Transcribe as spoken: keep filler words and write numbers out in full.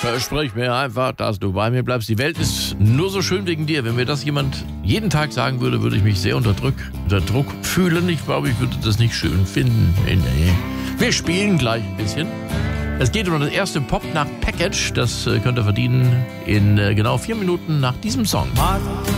Versprich mir einfach, dass du bei mir bleibst. Die Welt ist nur so schön wegen dir. Wenn mir das jemand jeden Tag sagen würde, würde ich mich sehr unter Druck, unter Druck fühlen. Ich glaube, ich würde das nicht schön finden. Nee. Wir spielen gleich ein bisschen. Es geht um das erste Pop-Nacht-Package. Das könnt ihr verdienen in genau vier Minuten nach diesem Song.